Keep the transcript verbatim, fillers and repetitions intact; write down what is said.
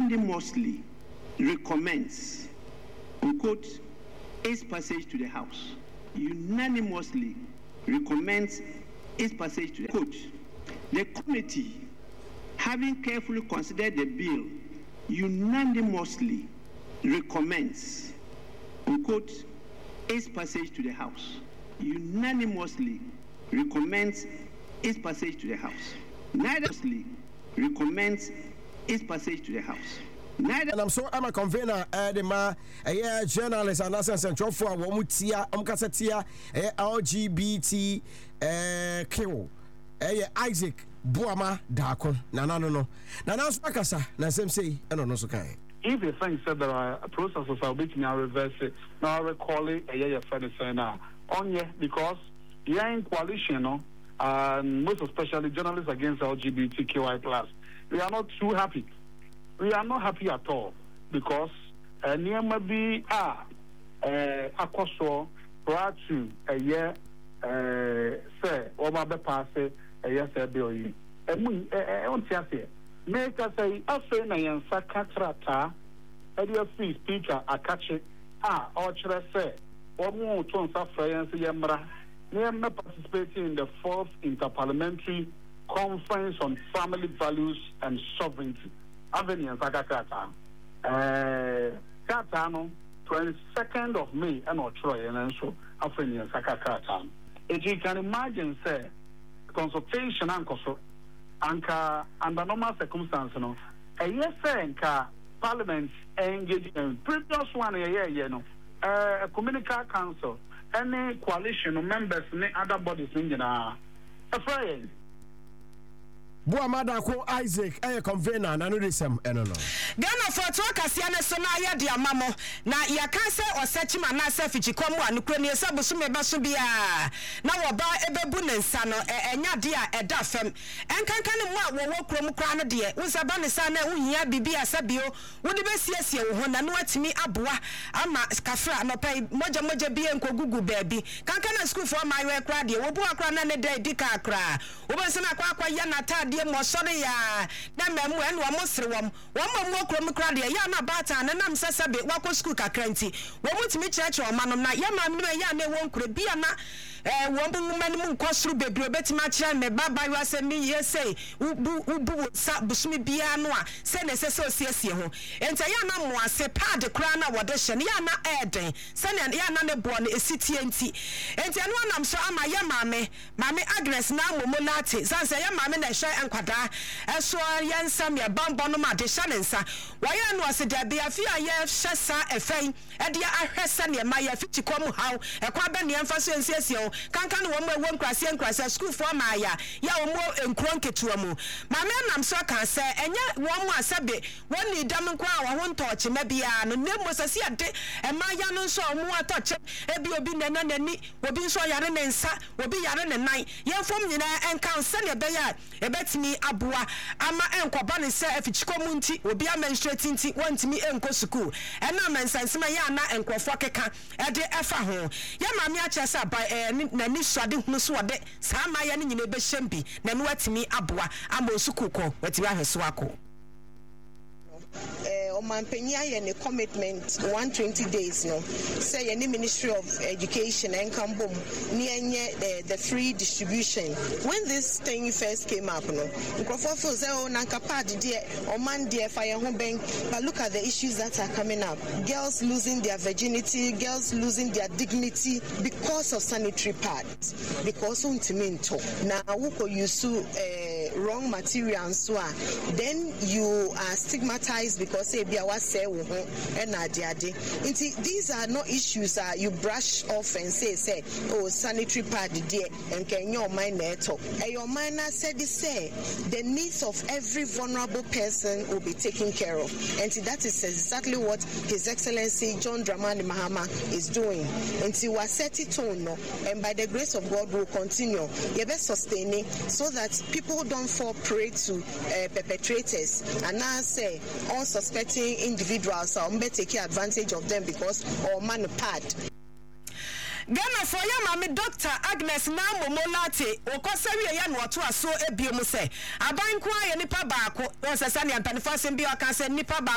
unanimously recommends, unquote, its passage to the House. Unanimously recommends its passage to the quote. The committee, having carefully considered the bill, unanimously recommends, unquote, its passage to the House. Unanimously recommends its passage to the House. Neither recommends its passage to the House. Neither. And I'm so I'm a convener, uh, the ma, a journalist and as a central for Wamutia, Umkasatia, L G B T, uh, Kiro, Isaac, Buama, Dakon, Nana, no, no, Nana Spakasa, Nasem say, and on also kind. If you think that there are processes are being reverse it, now recall it a year for the Senate on ye because you're in coalition, no, and most especially journalists against L G B T Q I plus. We are not too happy. We are not happy at all because uh, near maybe ah uh akoso prior to a year uh say over the past a year say bill yi emu e on tiase make us say afa na yansa kakrata area free speaker akache ah o chere say omo to nsa france yemra na me participating in the fourth interparliamentary conference on family values and sovereignty. Avenue Sakakata. Uh, Katano, twenty-second of May, and not Troy, and so Avenue Sakakata. If you can imagine, say, consultation and consult, anka under normal circumstances, no, a yes, anka Parliament engaged in previous one a year, you know, a communicable council, any coalition of members, any other bodies in a afraid. Buamada ko Isaac aye convener na no desem eno no Ghana for to akasia ne so na ya de amamo na ya kan se osechima na se fichikom wa no kroni esa boso me baso bia na wo ba ebebu ne nsa no enya de a eda fam enkankan mu a wo wo krom kra no de wo se ba ne sa na uhia bibia sabio wo de besiesie wo ho na no atimi aboa ama kafra no pay moja moja bia enkogugu baabi kankan na school for my way kra de wo bu akra na ne de dika kra wo be se na kwa kwa ya na ta mo sori ya na memu en wo mosre wom wo mo krom kra de ya na bata na nam sesebe wako school kakranti wo mutimi church o manom na ya ma me ya na wo nkure bia na eh wo bu mani mu nkosuru bebre betima kira me baba yo asemi yesei ubu ubu sa busumi bia no a se na sese osiesie ho enta ya na mo ase pad kra na wode hye ya na eden se na ya na ne bo na esitie nti enta no nam so ama ya mame mame Agnes na momolate sanse ya mame na hye enkwada eso yensam ya bambo no ma de hye ne nsa waya no ase da bia fi aye hye sa efen e de ahwese ne ma ya fiti kom haw e kwa ba ne emfa so ensiesie ho kankan wo mo ewo nkrase nkrase school for ma ya ya wo mo enkro nketua mu mame nam so kan se enye wo mo asabe woni dam nko a wo ho ntoche ma bia no nemo sase ade e ma ya no so mo atoche e bi obi nana nani obi nso yare ne nsa obi yare ne nan yemfom nyina enkan se ne be ya e betimi aboa ama enkoba ne se afichikom nti obi amenstrate nti wantimi enko school e na mensansema ya na enkofo keka e de efa ho ya mame a chesa ba na ni swade hunu so wode saa ma ya ne nyina be hyembi na no watimi aboa ama osuku ko watimi ahweso akọ eh omanpenya ye ne commitment one hundred twenty days no say any Ministry of Education and Kambom ni enye the, the free distribution. When this thing first came up no nkrofofo say o nanka pad de oman de fire ho ben, but look at the issues that are coming up. Girls losing their virginity, girls losing their dignity because of sanitary pads, because untiminto na wuko yusu eh, wrong materials so then you are stigmatized because say bia wa say wo ho e na ade ade. These are not issues uh, you brush off and say say oh sanitary pad there and can your mind neto e your mind said say the needs of every vulnerable person will be taken care of, and that is exactly what His Excellency John Dramani Mahama is doing. Until we set it on no, and by the grace of God will continue you be sustaining so that people don't fall prey to uh, perpetrators and now say unsuspecting individuals are um, take advantage of them because or man pad. Ghana for ya mame Doctor Agnes na momolate okosawie ya no to aso ebiem se aban ko aye nipa baako won sesa ne ampanifo asem bi aka se nipa